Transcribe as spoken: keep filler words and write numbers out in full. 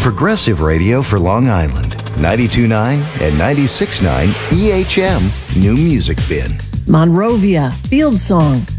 Progressive radio for Long Island. ninety-two point nine and ninety-six point nine E H M New Music Bin. Monrovia, Field Song.